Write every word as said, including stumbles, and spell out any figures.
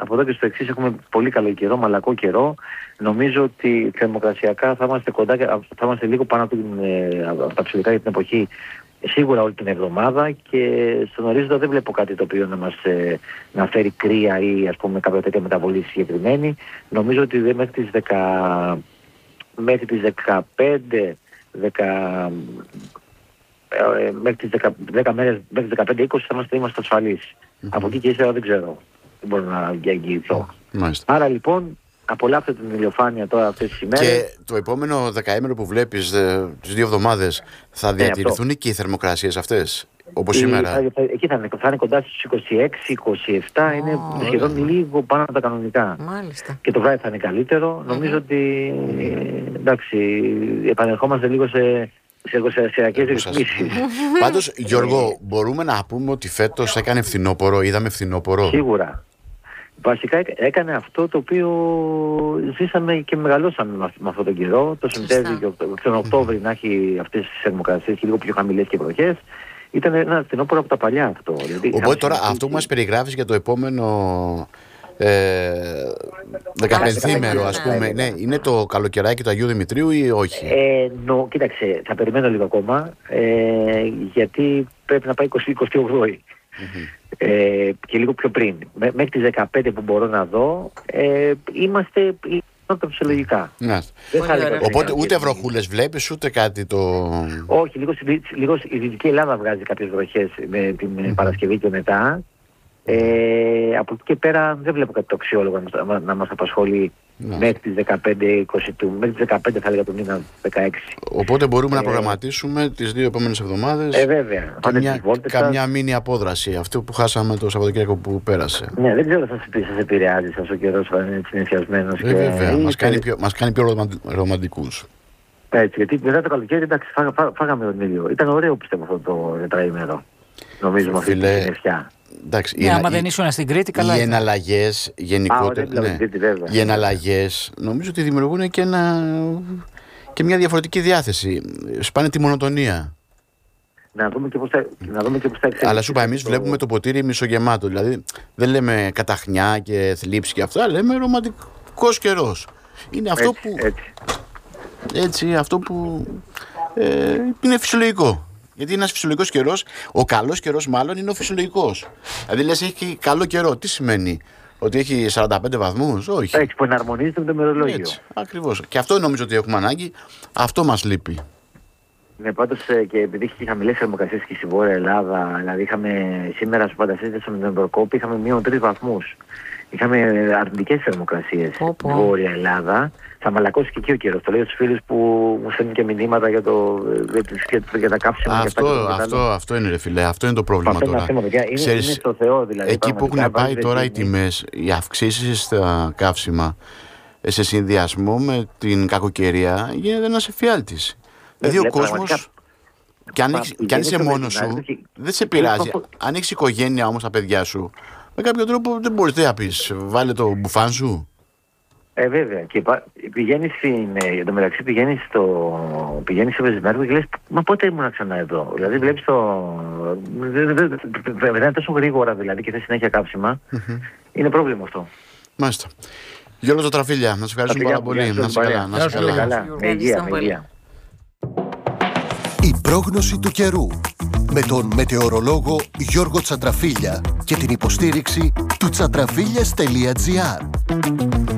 από εδώ και στο εξής έχουμε πολύ καλό καιρό, μαλακό καιρό. Νομίζω ότι θερμοκρασιακά θα είμαστε κοντά, θα είμαστε λίγο πάνω από, την, από τα ψηλικά για την εποχή, σίγουρα όλη την εβδομάδα, και στον ορίζοντα δεν βλέπω κάτι το οποίο να μας ε, να φέρει κρύα ή ας πούμε κάποια τέτοια μεταβολή συγκεκριμένη. Νομίζω ότι δεν μέχρι τις, δέκα, μέχρι τις δεκαπέντε, δέκα, ε, μέχρι τις δέκα, δέκα μέρες, μέχρι τις δεκαπέντε είκοσι θα είμαστε, είμαστε ασφαλείς. Mm-hmm. Από εκεί και ύστερα δεν ξέρω, δεν μπορώ να εγγυηθώ. Mm-hmm. Άρα λοιπόν απολαύστε την ηλιοφάνεια τώρα αυτές τις ημέρες. Και το επόμενο δεκαήμερο που βλέπεις, τις δύο εβδομάδες, θα διατηρηθούν ναι, και οι θερμοκρασίες αυτές, όπως η, σήμερα? Θα, θα, εκεί θα είναι, θα είναι κοντά στις είκοσι έξι είκοσι επτά, oh, είναι oh, σχεδόν oh. λίγο πάνω από τα κανονικά. Μάλιστα. Και το βράδυ θα είναι καλύτερο. Mm-hmm. Νομίζω ότι, εντάξει, επανερχόμαστε λίγο σε... σε εργοσιακές ρυθμίσεις. Πάντως, Γιώργο, μπορούμε να πούμε ότι φέτος έκανε φθινόπωρο, είδαμε φθινόπωρο? Σίγουρα. Βασικά έκανε αυτό το οποίο ζήσαμε και μεγαλώσαμε με αυτόν τον καιρό. Το Σεπτέμβριο και τον Οκτώβριο να έχει αυτές τις θερμοκρασίες και λίγο πιο χαμηλές και βροχές. Ήταν ένα φθινόπωρο από τα παλιά αυτό. Δηλαδή, οπότε τώρα αυτό που μας περιγράφεις για το επόμενο ε, δεκαπενθήμερο, ας πούμε, ναι, είναι το καλοκαιράκι του Αγίου Δημητρίου ή όχι? Ε, νο, κοίταξε, θα περιμένω λίγο ακόμα, ε, γιατί πρέπει να πάει είκοσι είκοσι οκτώ. Mm-hmm. Ε, και λίγο πιο πριν. Μέ, μέχρι τις δεκαπέντε που μπορώ να δω, ε, είμαστε φυσιολογικά. Οπότε ούτε βροχούλες βλέπεις, ούτε κάτι το... Όχι, λίγο, λίγο η Δυτική Ελλάδα βγάζει κάποιες βροχές με την mm-hmm. Παρασκευή και μετά. Ε, από εκεί και πέρα δεν βλέπω κάτι το αξιόλογο να, να μας απασχολεί ναι. μέχρι τις δεκαπέντε είκοσι, μέχρι τις δεκαπέντε θα έλεγα του μήνα δεκαέξι. Οπότε μπορούμε ε, να προγραμματίσουμε τις δύο επόμενες εβδομάδες ε, βέβαια. Καμιά, καμιά μίνι απόδραση, αυτό που χάσαμε το Σαββατοκύριακο που πέρασε. Ναι, δεν ξέρω αν σας επηρεάζει σας ο καιρός θα είναι συνηθιασμένος. Ε, βέβαια, μας κάνει, πιο, μας κάνει πιο ρομαντικούς. Έτσι, γιατί μετά το καλοκαίρι εντάξει, φά, φά, φάγαμε τον ήλιο. Ήταν ωραίο πιστεύω αυτό το τετραήμερο. Νομίζουμε αυτή τη συννεφιά. Εντάξει, ναι, άμα δεν ήσουν στην Κρήτη, καλά. Οι εναλλαγές γενικότερα. Ναι, οι εναλλαγές νομίζω ότι δημιουργούν και, ένα, και μια διαφορετική διάθεση. Σπάνε τη μονοτονία. Να δούμε και πώς θα, να δούμε και πώς θα εξελιχθεί. Αλλά σου είπα, εμείς το... βλέπουμε το ποτήρι μισογεμάτο. Δηλαδή δεν λέμε καταχνιά και θλίψη και αυτά, λέμε ρομαντικός καιρός. Είναι αυτό έτσι, που. Έτσι, έτσι αυτό που ε, είναι φυσιολογικό. Γιατί είναι ένας φυσιολογικός καιρός. Ο καλός καιρός, μάλλον, είναι ο φυσιολογικός. Δηλαδή, λες, έχει καλό καιρό. Τι σημαίνει? Ότι έχει σαράντα πέντε βαθμούς? Όχι. Έτσι, που εναρμονίζεται με το μερολόγιο. Ακριβώς. Και αυτό νομίζω ότι έχουμε ανάγκη. Αυτό μας λείπει. Ναι, πάντως και επειδή είχε χαμηλές θερμοκρασίες και στη Βόρεια Ελλάδα, δηλαδή είχαμε σήμερα, σου φανταστείτε, με τον Προκόπη, είχαμε μείον τρεις βαθμούς. Είχαμε αρνητικές θερμοκρασίες στη Βόρεια Ελλάδα. Θα μαλακώσει και εκεί ο καιρός. Το λέω στους φίλους που μου στέλνουν και μηνύματα για, το, για, για τα κάψιμα. Αυτό, και αυτά, αυτό, αυτό είναι ρε φίλε, αυτό είναι το πρόβλημα αυτό τώρα. Είναι, είναι, είναι στο Θεό δηλαδή. Εκεί που έχουν πάει τώρα οι τιμές, οι αυξήσεις στα καύσιμα, σε συνδυασμό με την κακοκαιρία, γίνεται ένας εφιάλτης. Δηλαδή ο κόσμος, και αν, έχεις, και αν είσαι μόνος σου, δεν σε πειράζει. Αν έχεις οικογένεια όμως τα παιδιά σου, με κάποιο τρόπο δεν μπορείς να πεις, βάλε το μπουφάν σου. Ε, βέβαια. Και πηγαίνεις στην, εν τω μεταξύ πηγαίνεις στο, πηγαίνεις στο Βεζιμέργο και λες, μα πότε ήμουν ξανά εδώ? Δηλαδή βλέπεις το, δεν είναι τόσο γρήγορα δηλαδή και θες συνέχεια κάψιμα. Mm-hmm. Είναι πρόβλημα αυτό. Μάλιστα. Γιώργο Τραφίλια, να σε ευχαριστούμε πάρα πολύ. Να είσαι καλά. Να είσαι καλά. Με υγεία, με υγεία. Η πρόγνωση του καιρού με τον μετεωρολόγο Γιώργο Τσαντραφίλια και την υποστήριξη του τσαντραφίλιας τελεία τζι άρ.